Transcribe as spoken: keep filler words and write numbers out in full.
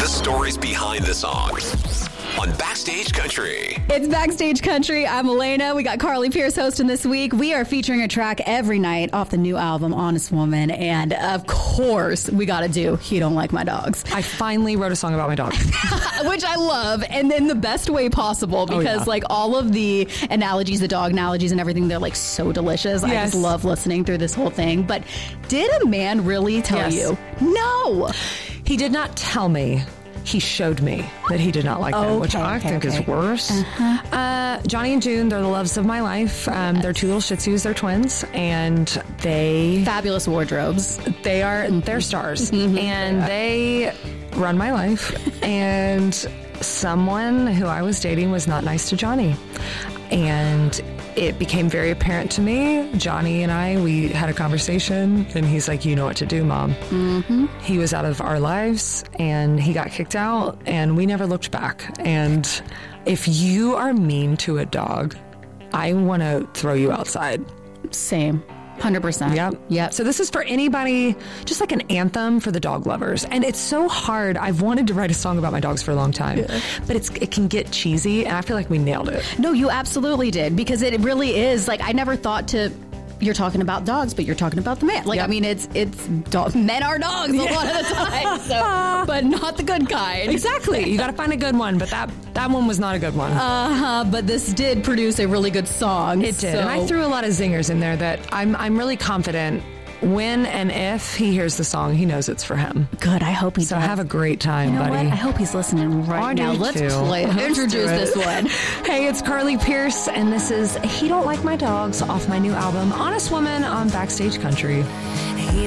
stories behind the songs on Backstage Country. It's Backstage Country. I'm Elena. We got Carly Pierce hosting this week. We are featuring a track every night off the new album, Honest Woman. And of course, we got to do He Don't Like My Dogs. I finally wrote a song about my dog. Which I love, and in the best way possible, because oh, yeah. like all of the analogies, the dog analogies and everything, they're like so delicious. Yes. I just love listening through this whole thing. But did a man really tell Yes. you? No. He did not tell me. He showed me that he did not like them, Okay, which I okay, think okay. is worse. Uh-huh. Uh, Johnny and June, they're the loves of my life. Um, they're two little Shih Tzus. They're twins, and they Fabulous wardrobes. they are they're stars, and they run my life. And someone who I was dating was not nice to Johnny, and it became very apparent to me. Johnny and I, we had a conversation, and he's like, you know what to do, Mom. Mm-hmm. He was out of our lives, and he got kicked out, and we never looked back. And if you are mean to a dog, I want to throw you outside. Same. one hundred percent. Yep. Yep. So this is for anybody, just like an anthem for the dog lovers. And it's so hard. I've wanted to write a song about my dogs for a long time, yeah. but it's it can get cheesy, and I feel like we nailed it. No, you absolutely did, because it really is. Like, I never thought to... You're talking about dogs, but you're talking about the man. Like, Yep. I mean, it's it's dog, men are dogs a lot of the time, so, but not the good kind. Exactly. You got to find a good one, but that that one was not a good one. Uh-huh, but this did produce a really good song. It did. So. And I threw a lot of zingers in there that I'm I'm really confident when and if he hears the song, he knows it's for him. Good. I hope he So does. have a great time, You know buddy. what? I hope he's listening right I now. do Let's too. play. Let's Introduce do it. this one. Hey, it's Carly Pierce, and this is He Don't Like My Dogs off my new album, Honest Woman, on Backstage Country.